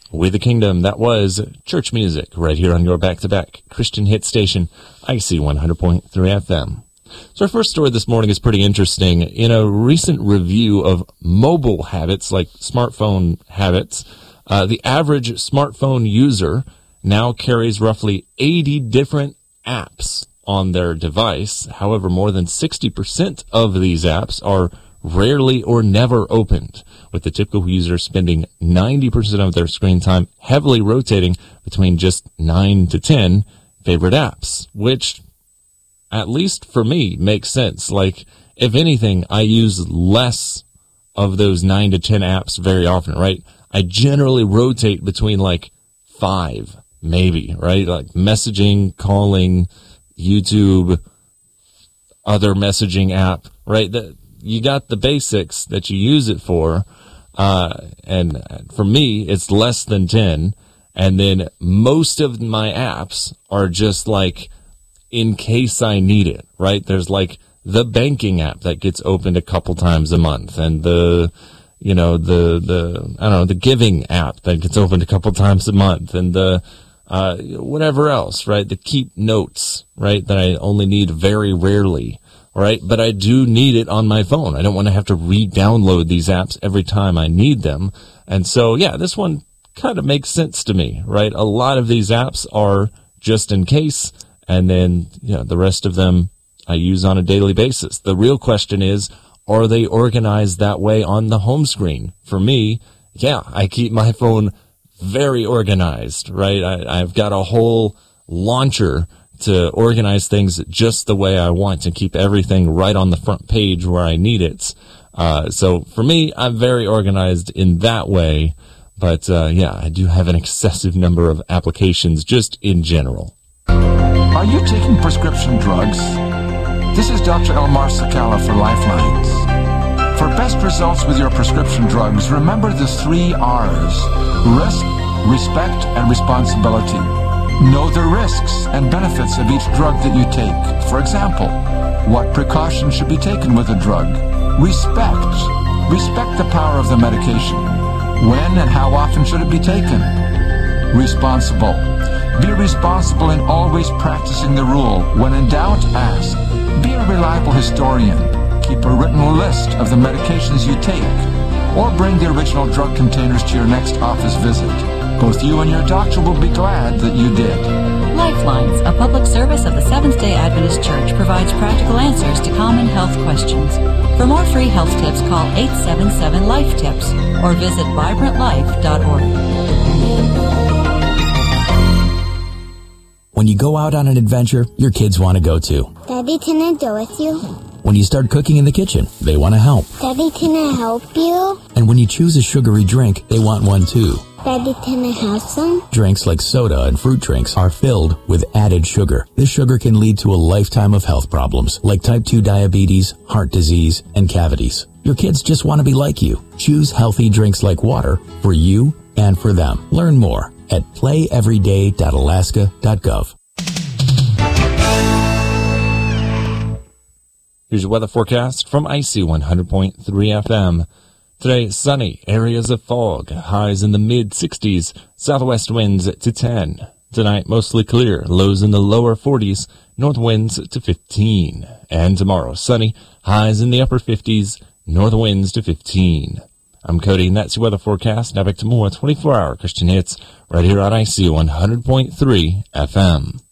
with the Kingdom. That was church music right here on your back-to-back Christian hit station, IC 100.3 FM. So our first story this morning is pretty interesting. In a recent review of mobile habits, like smartphone habits, the average smartphone user now carries roughly 80 different apps on their device. However, more than 60% of these apps are rarely or never opened, with the typical user spending 90% of their screen time heavily rotating between just 9 to 10 favorite apps, which, at least for me, makes sense. Like, if anything, I use less of those 9 to 10 apps very often, right? I generally rotate between like 5, maybe, right? Like messaging, calling, YouTube, other messaging app, right? You got the basics that you use it for, and for me, it's less than 10, and then most of my apps are just like, in case I need it, right? There's like the banking app that gets opened a couple times a month, and the giving app that gets opened a couple times a month, and the whatever else, right? The keep notes, right? That I only need very rarely. Right? But I do need it on my phone. I don't want to have to re-download these apps every time I need them. And so, yeah, this one kind of makes sense to me, right? A lot of these apps are just in case, and then, the rest of them I use on a daily basis. The real question is, are they organized that way on the home screen? For me, yeah, I keep my phone very organized, right? I've got a whole launcher to organize things just the way I want and keep everything right on the front page where I need it. So for me, I'm very organized in that way. But, I do have an excessive number of applications just in general. Are you taking prescription drugs? This is Dr. Elmar Sakala for Lifelines. For best results with your prescription drugs, remember the 3 R's: risk, respect, and responsibility. Know the risks and benefits of each drug that you take. For example, what precautions should be taken with a drug? Respect. Respect the power of the medication. When and how often should it be taken? Responsible. Be responsible in always practicing the rule. When in doubt, ask. Be a reliable historian. Keep a written list of the medications you take, or bring the original drug containers to your next office visit. Both you and your doctor will be glad that you did. Lifelines, a public service of the Seventh-day Adventist Church, provides practical answers to common health questions. For more free health tips, call 877-LIFE-TIPS or visit vibrantlife.org. When you go out on an adventure, your kids want to go too. Daddy, can I go with you? When you start cooking in the kitchen, they want to help. Daddy, can I help you? And when you choose a sugary drink, they want one too. Daddy, can I have some? Drinks like soda and fruit drinks are filled with added sugar. This sugar can lead to a lifetime of health problems like type 2 diabetes, heart disease, and cavities. Your kids just want to be like you. Choose healthy drinks like water for you and for them. Learn more at playeveryday.alaska.gov. Here's your weather forecast from IC 100.3 FM. Today, sunny, areas of fog, highs in the mid-60s, southwest winds to 10. Tonight, mostly clear, lows in the lower 40s, north winds to 15. And tomorrow, sunny, highs in the upper 50s, north winds to 15. I'm Cody, and that's your weather forecast. Now back to more 24-hour Christian hits right here on IC 100.3 FM.